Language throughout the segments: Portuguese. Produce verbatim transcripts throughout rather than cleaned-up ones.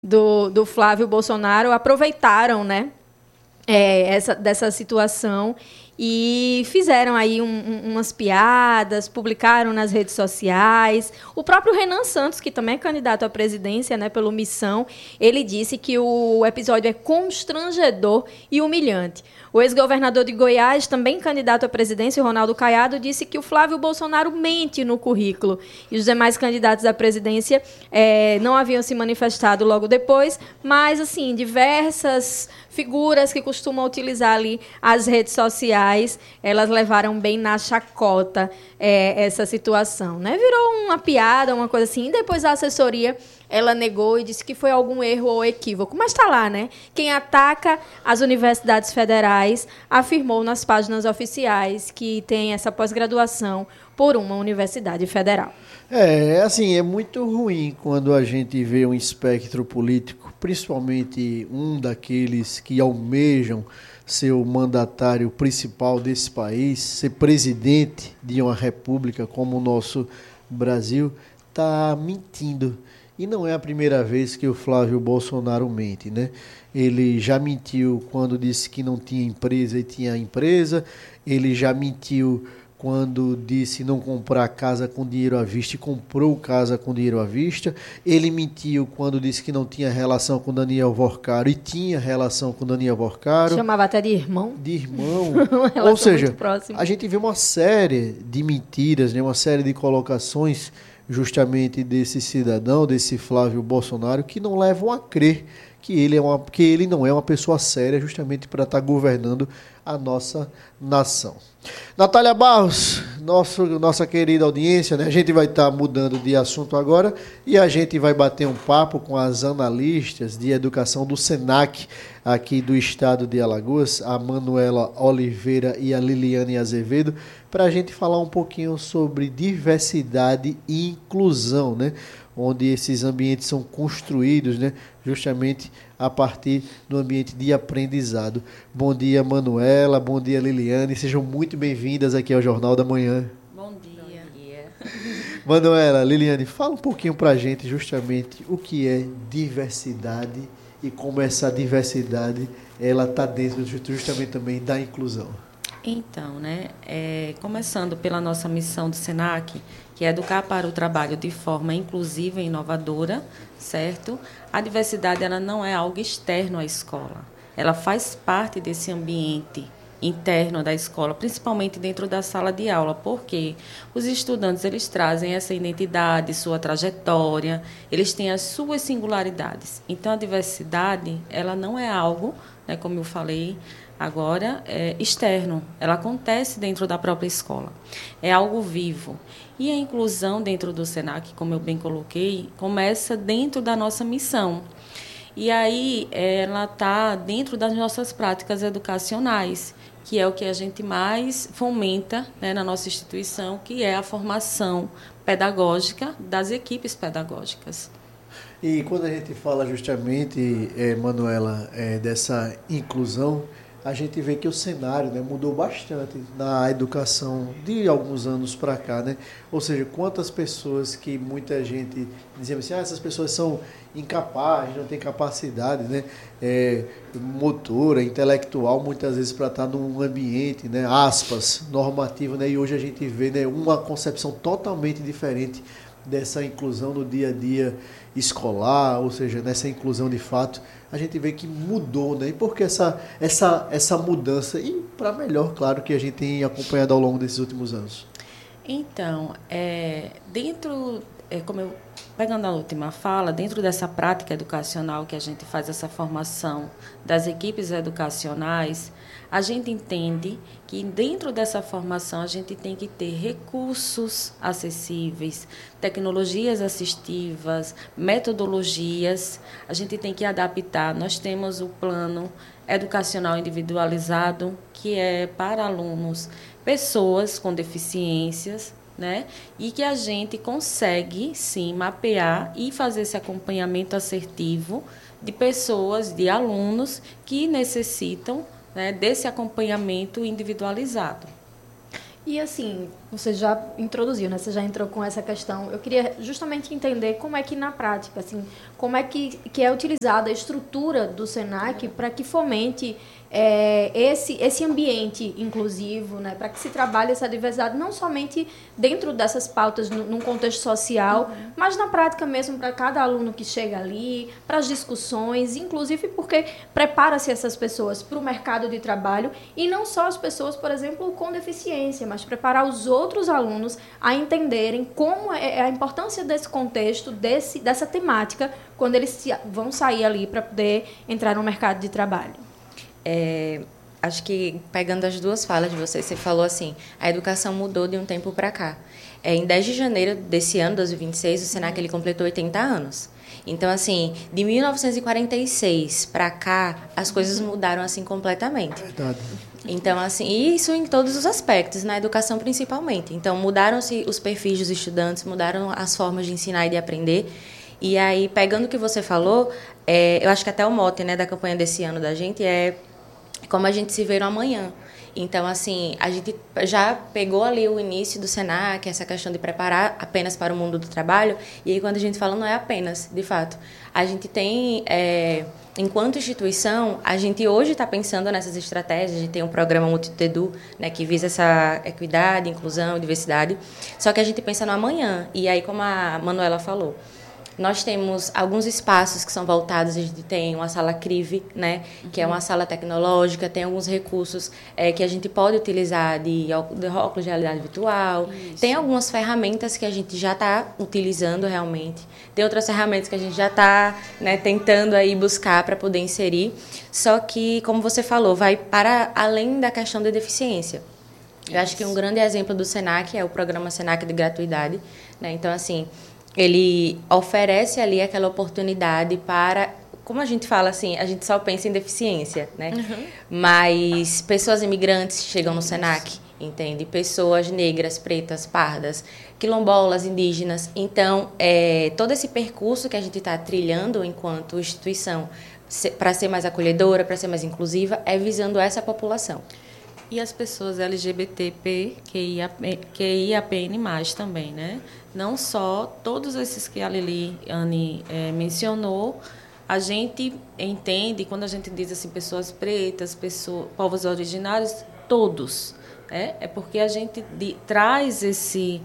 do, do Flávio Bolsonaro aproveitaram, né, é, essa, dessa situação e fizeram aí um, um, umas piadas, publicaram nas redes sociais. O próprio Renan Santos, que também é candidato à presidência, né, pelo Missão, ele disse que o episódio é constrangedor e humilhante. O ex-governador de Goiás, também candidato à presidência, o Ronaldo Caiado, disse que o Flávio Bolsonaro mente no currículo. E os demais candidatos à presidência é, não haviam se manifestado logo depois, mas, assim, diversas figuras que costumam utilizar ali as redes sociais, elas levaram bem na chacota é, essa situação, né? Virou uma piada, uma coisa assim, e depois a assessoria ela negou e disse que foi algum erro ou equívoco. Mas está lá, né? Quem ataca as universidades federais afirmou nas páginas oficiais que tem essa pós-graduação por uma universidade federal. É, assim, é muito ruim quando a gente vê um espectro político, principalmente um daqueles que almejam ser o mandatário principal desse país, ser presidente de uma república como o nosso Brasil, está mentindo. E não é a primeira vez que o Flávio Bolsonaro mente, né? Ele já mentiu quando disse que não tinha empresa e tinha empresa. Ele já mentiu quando disse não comprar casa com dinheiro à vista e comprou casa com dinheiro à vista. Ele mentiu quando disse que não tinha relação com Daniel Vorcaro e tinha relação com Daniel Vorcaro. Chamava até de irmão. De irmão. Ou seja, a gente vê uma série de mentiras, né? Uma série de colocações justamente desse cidadão, desse Flávio Bolsonaro, que não levam a crer que ele, é uma, que ele não é uma pessoa séria justamente para estar governando a nossa nação. Natália Barros, nosso, nossa querida audiência, né? A gente vai estar mudando de assunto agora e a gente vai bater um papo com as analistas de educação do SENAC aqui do estado de Alagoas, a Manuela Oliveira e a Liliane Azevedo, para a gente falar um pouquinho sobre diversidade e inclusão, né? Onde esses ambientes são construídos, né? Justamente a partir do ambiente de aprendizado. Bom dia, Manuela, bom dia, Liliane, sejam muito bem-vindas aqui ao Jornal da Manhã. Bom dia. Bom dia. Manuela, Liliane, fala um pouquinho para a gente justamente o que é diversidade e como essa diversidade ela está dentro justamente também da inclusão. Então, né, é, começando pela nossa missão do SENAC, que é educar para o trabalho de forma inclusiva e inovadora, certo? A diversidade ela não é algo externo à escola, ela faz parte desse ambiente interno da escola, principalmente dentro da sala de aula, porque os estudantes eles trazem essa identidade, sua trajetória, eles têm as suas singularidades. Então, a diversidade ela não é algo, né, como eu falei, agora, é externo, ela acontece dentro da própria escola, é algo vivo. E a inclusão dentro do SENAC, como eu bem coloquei, começa dentro da nossa missão. E aí ela está dentro das nossas práticas educacionais, que é o que a gente mais fomenta, né, na nossa instituição, que é a formação pedagógica das equipes pedagógicas. E quando a gente fala justamente, é, Manuela, é, dessa inclusão, a gente vê que o cenário, né, mudou bastante na educação de alguns anos para cá, né? Ou seja, quantas pessoas que muita gente dizia assim, ah, essas pessoas são incapazes, não têm capacidade, né, é, motora, intelectual, muitas vezes para estar num ambiente, né, aspas, normativo, né? E hoje a gente vê, né, uma concepção totalmente diferente dessa inclusão no dia a dia escolar, ou seja, nessa inclusão de fato, a gente vê que mudou, né? E por que essa, essa, essa mudança? E para melhor, claro, que a gente tem acompanhado ao longo desses últimos anos. Então, é, dentro, é, como eu, pegando a última fala, dentro dessa prática educacional que a gente faz essa formação das equipes educacionais, a gente entende que dentro dessa formação a gente tem que ter recursos acessíveis, tecnologias assistivas, metodologias, a gente tem que adaptar. Nós temos o plano educacional individualizado, que é para alunos, pessoas com deficiências, né? E que a gente consegue, sim, mapear e fazer esse acompanhamento assertivo de pessoas, de alunos que necessitam, né, desse acompanhamento individualizado. E, assim, você já introduziu, né? Você já entrou com essa questão. Eu queria justamente entender como é que, na prática, assim, como é que, que é utilizada a estrutura do SENAC para que fomente é, esse, esse ambiente inclusivo, né? Para que se trabalhe essa diversidade, não somente dentro dessas pautas, no, num contexto social, uhum. mas na prática mesmo para cada aluno que chega ali, para as discussões, inclusive porque prepara-se essas pessoas para o mercado de trabalho, e não só as pessoas, por exemplo, com deficiência, mas preparar os outros alunos a entenderem como é a importância desse contexto, desse, dessa temática, quando eles vão sair ali para poder entrar no mercado de trabalho. É, acho que, pegando as duas falas de vocês, você falou assim, a educação mudou de um tempo para cá. É, em dez de janeiro desse ano, dois mil e vinte e seis, o SENAC ele completou oitenta anos. Então, assim, de mil novecentos e quarenta e seis para cá, as coisas mudaram, assim, completamente. Verdade. Então, assim, isso em todos os aspectos, na educação principalmente. Então, mudaram-se os perfis dos estudantes, mudaram as formas de ensinar e de aprender. E aí, pegando o que você falou, é, eu acho que até o mote, né, da campanha desse ano da gente é como a gente se vê no amanhã. Então, assim, a gente já pegou ali o início do SENAC, essa questão de preparar apenas para o mundo do trabalho, e aí quando a gente fala, não é apenas, de fato. A gente tem, é, enquanto instituição, a gente hoje está pensando nessas estratégias, a gente tem um programa Multitedu, né, que visa essa equidade, inclusão, diversidade, só que a gente pensa no amanhã, e aí, como a Manuela falou, nós temos alguns espaços que são voltados, a gente tem uma sala CRIV, né, que é uma sala tecnológica, tem alguns recursos é, que a gente pode utilizar de, de óculos de realidade virtual, Isso. tem algumas ferramentas que a gente já está utilizando realmente, tem outras ferramentas que a gente já está, né, tentando aí buscar para poder inserir, só que, como você falou, vai para além da questão da deficiência. Eu acho que um grande exemplo do SENAC é o programa SENAC de gratuidade, né, então, assim, ele oferece ali aquela oportunidade para, como a gente fala assim, a gente só pensa em deficiência, né? Uhum. Mas pessoas imigrantes chegam no SENAC, entende? Pessoas negras, pretas, pardas, quilombolas, indígenas. Então, é, todo esse percurso que a gente está trilhando enquanto instituição para ser mais acolhedora, para ser mais inclusiva, é visando essa população. E as pessoas L G B T Q I A P N mais, também, né? Não só todos esses que a Liliane é, mencionou, a gente entende, quando a gente diz assim, pessoas pretas, pessoas, povos originários, todos. É, é porque a gente de, traz esse,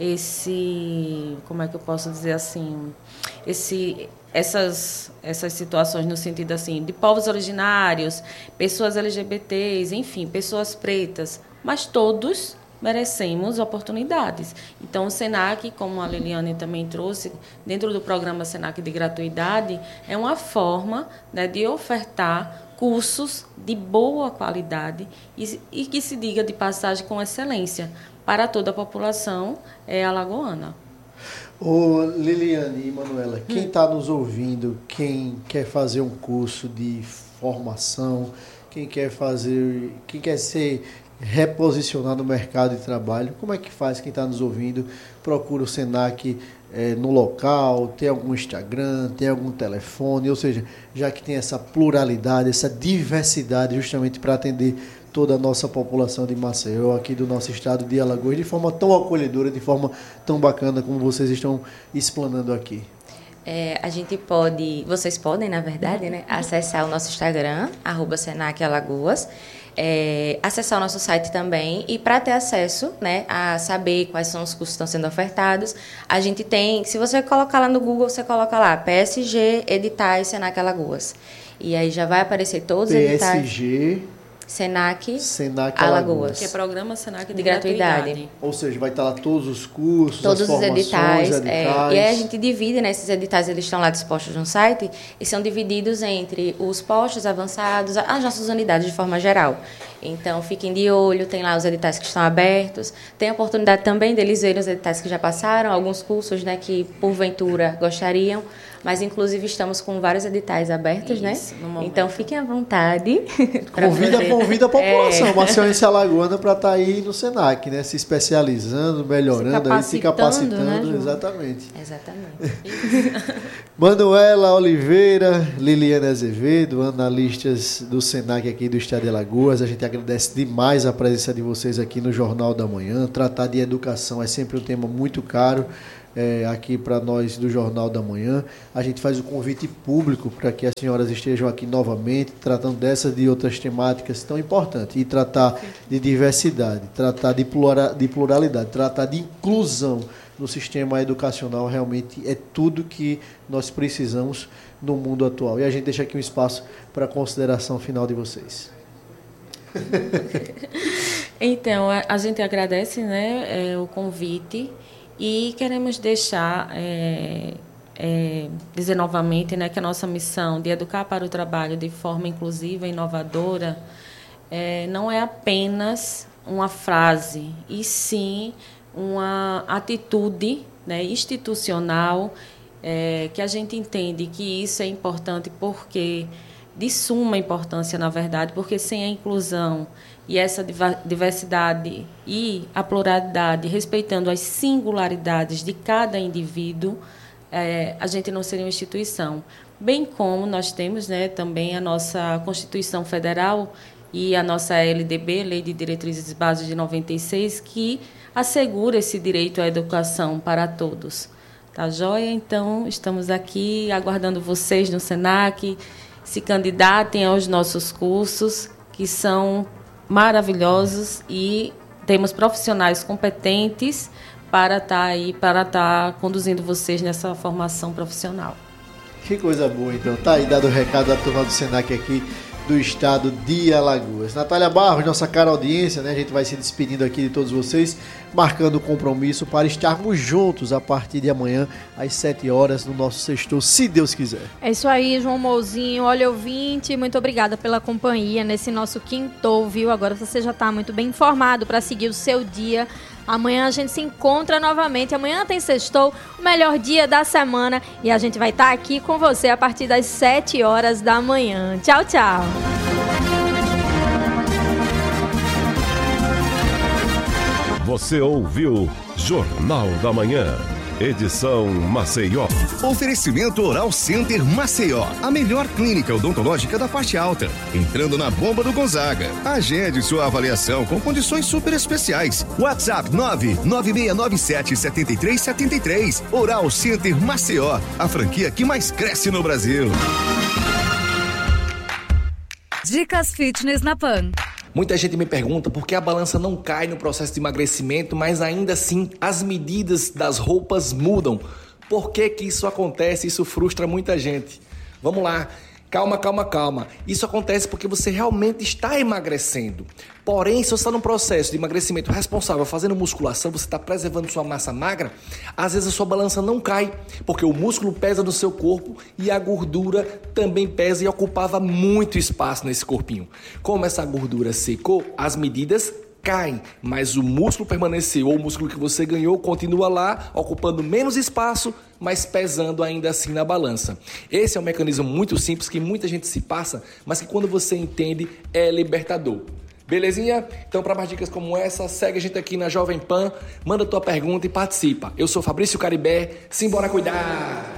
esse, como é que eu posso dizer assim, esse... Essas, essas situações no sentido assim, de povos originários, pessoas L G B Ts, enfim, pessoas pretas, mas todos merecemos oportunidades. Então, o SENAC, como a Liliane também trouxe, dentro do programa SENAC de gratuidade, é uma forma, né, de ofertar cursos de boa qualidade e, e que se diga de passagem com excelência para toda a população é, alagoana. Ô, Liliane e Manuela, quem está nos ouvindo, quem quer fazer um curso de formação, quem quer fazer, quem quer ser reposicionado no mercado de trabalho, como é que faz? Quem está nos ouvindo, procura o SENAC é, no local, tem algum Instagram, tem algum telefone, ou seja, já que tem essa pluralidade, essa diversidade justamente para atender toda a nossa população de Maceió, aqui do nosso estado de Alagoas, de forma tão acolhedora, de forma tão bacana como vocês estão explanando aqui. É, a gente pode, vocês podem, na verdade, né, acessar o nosso Instagram, arroba Senac Alagoas, é, acessar o nosso site também, e para ter acesso, né, a saber quais são os cursos que estão sendo ofertados, a gente tem, se você colocar lá no Google, você coloca lá, P S G Editais Senac Alagoas. E aí já vai aparecer todos os editais. P S G... SENAC, SENAC Alagoas. Alagoas. Que é programa SENAC de, de gratuidade. gratuidade. Ou seja, vai estar lá todos os cursos, todos as os editais. editais. É, e aí a gente divide, né, esses editais, eles estão lá dispostos no site, e são divididos entre os postos avançados, as nossas unidades de forma geral. Então, fiquem de olho, tem lá os editais que estão abertos, tem a oportunidade também deles verem os editais que já passaram, alguns cursos, né, que porventura gostariam, mas inclusive estamos com vários editais abertos, Isso, né? Então fiquem à vontade. Convida, convida a população, é. maciaense alagoana, para estar tá aí no Senac, né? Se especializando, melhorando, se aí, se capacitando. Né, exatamente. Exatamente. Manuela Oliveira, Liliana Azevedo, analistas do Senac aqui do Estado de Alagoas. A gente agradece demais a presença de vocês aqui no Jornal da Manhã. Tratar de educação é sempre um tema muito caro é, aqui para nós do Jornal da Manhã. A gente faz o convite público para que as senhoras estejam aqui novamente, tratando dessas e de outras temáticas tão importantes. E tratar de diversidade, tratar de pluralidade, tratar de inclusão no sistema educacional realmente é tudo que nós precisamos no mundo atual. E a gente deixa aqui um espaço para a consideração final de vocês. Então, a, a gente agradece, né, é, o convite e queremos deixar, é, é, dizer novamente, né, que a nossa missão de educar para o trabalho de forma inclusiva e inovadora é, não é apenas uma frase, e sim uma atitude, né, institucional, é, que a gente entende que isso é importante porque, de suma importância, na verdade, porque sem a inclusão e essa diversidade e a pluralidade, respeitando as singularidades de cada indivíduo, é, a gente não seria uma instituição. Bem como nós temos, né, também a nossa Constituição Federal e a nossa L D B, Lei de Diretrizes Básicas de noventa e seis, que assegura esse direito à educação para todos. Tá joia? Então, estamos aqui aguardando vocês no Senac, se candidatem aos nossos cursos, que são maravilhosos, e temos profissionais competentes para estar aí, para estar conduzindo vocês nessa formação profissional. Que coisa boa, então. Tá aí dado o recado da turma do Senac aqui do estado de Alagoas. Natália Barros, nossa cara audiência, né? A gente vai se despedindo aqui de todos vocês, marcando o compromisso para estarmos juntos a partir de amanhã, às sete horas, no nosso sextou, se Deus quiser. É isso aí, João Mouzinho. Olha, ouvinte, muito obrigada pela companhia nesse nosso quintou, viu? Agora você já está muito bem informado para seguir o seu dia. Amanhã a gente se encontra novamente. Amanhã tem sextou, o melhor dia da semana. E a gente vai estar aqui com você a partir das sete horas da manhã. Tchau, tchau. Você ouviu Jornal da Manhã. Edição Maceió. Oferecimento Oral Center Maceió. A melhor clínica odontológica da parte alta. Entrando na bomba do Gonzaga. Agende sua avaliação com condições super especiais. WhatsApp nove nove seis nove sete sete três sete três. Oral Center Maceió. A franquia que mais cresce no Brasil. Dicas Fitness na Pan. Muita gente me pergunta por que a balança não cai no processo de emagrecimento, mas ainda assim as medidas das roupas mudam. Por que que isso acontece? Isso frustra muita gente. Vamos lá, calma, calma, calma. Isso acontece porque você realmente está emagrecendo. Porém, se você está num processo de emagrecimento responsável, fazendo musculação, você está preservando sua massa magra, às vezes a sua balança não cai, porque o músculo pesa no seu corpo e a gordura também pesa e ocupava muito espaço nesse corpinho. Como essa gordura secou, as medidas caem, mas o músculo permaneceu, ou o músculo que você ganhou continua lá, ocupando menos espaço, mas pesando ainda assim na balança. Esse é um mecanismo muito simples que muita gente se passa, mas que quando você entende é libertador. Belezinha? Então, para mais dicas como essa, segue a gente aqui na Jovem Pan, manda tua pergunta e participa. Eu sou Fabrício Caribé, simbora cuidar!